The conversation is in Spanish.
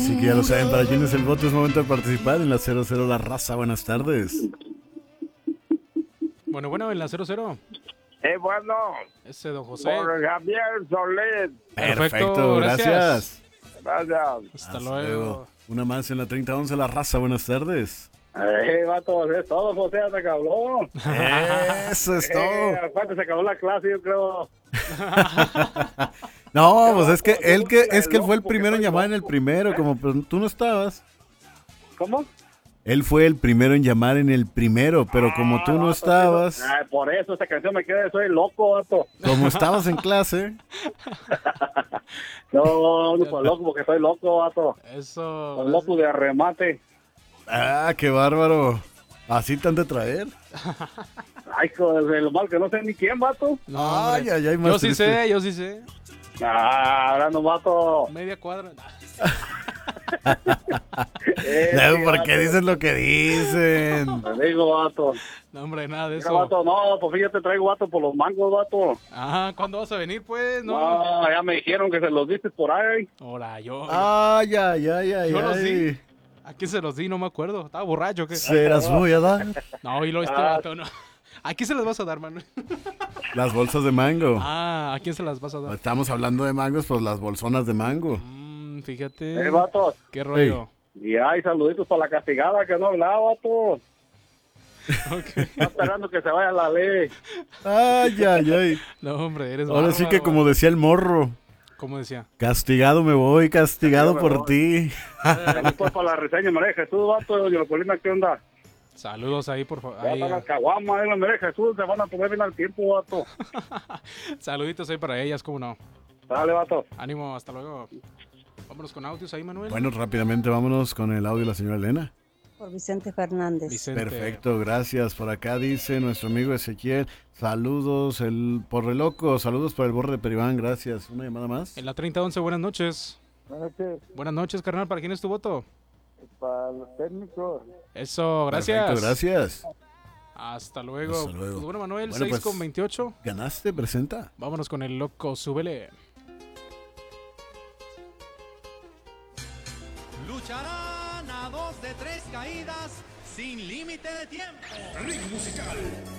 Así que ya lo saben, para quienes el voto es momento de participar en la 00 La Raza. Buenas tardes. Bueno, en la 00. Bueno. Ese don José. Por Javier Solís. Perfecto, gracias. Gracias. Hasta luego. Una más en la 3011 La Raza. Buenas tardes. Vato, es todo, José, se acabó. Eso es todo. Aparte se acabó la clase, yo creo. No, pues es que él fue el primero en llamar en el primero, como pues, tú no estabas. ¿Cómo? Él fue el primero en llamar en el primero, pero como tú no estabas, Por eso esta canción me queda de soy loco, vato. como estabas en clase, No, pues loco, porque soy loco, vato. Eso. Soy loco de arremate. qué bárbaro. Así te han de traer. Ay, joder, lo mal que no sé ni quién, vato. No, Ay, más yo sí triste. sé. Ahora no, vato. Media cuadra. No, ¿por qué dicen lo que dicen? Te digo, vato. No, hombre, nada de Mira, eso. vato, no, pues fíjate, traigo vato por los mangos, vato. ¿Cuándo vas a venir, pues? No, ya me dijeron que se los diste por ahí. Ahora, yo Yo los di. ¿A quién se los di? No me acuerdo. ¿Estaba borracho o qué? Se las voy a dar. No, y lo vato, no. ¿A quién se las vas a dar, Manuel? Las bolsas de mango. ¿A quién se las vas a dar? Estamos hablando de mangos, pues las bolsonas de mango. Fíjate. Vato. ¿Qué rollo? Y hay saluditos para la castigada que no hablaba, vato. Okay. Está esperando que se vaya la ley. Ay. No, hombre, eres Ahora sí que bárbaro. como decía el morro. ¿Cómo decía? Castigado me voy, castigado por ti. Saludos para la reseña, María Jesús, vato. Leopolina, ¿qué onda? Saludos ahí, por favor. Ya están las caguamas, la María Jesús, se van a poner bien al tiempo, vato. Saluditos ahí para ellas, ¿cómo no? Dale, vato. Ánimo, hasta luego. Vámonos con audios ahí, Manuel. Bueno, rápidamente vámonos con el audio de la señora Elena. Por Vicente Fernández. Perfecto, gracias. Por acá dice nuestro amigo Ezequiel, saludos por Reloco, saludos por el Borre de Peribán, gracias. Una llamada más. En la 3011, buenas noches. Buenas noches. Buenas noches, carnal. ¿Para quién es tu voto? Para los técnicos. Eso, gracias. Perfecto, gracias. Hasta luego. Hasta luego. Pues bueno, Manuel, Bueno, 6 pues, con 28. Ganaste, presenta. Vámonos con el loco, súbele. Lucharán a 2 de 3 caídas sin límite de tiempo. Ring musical.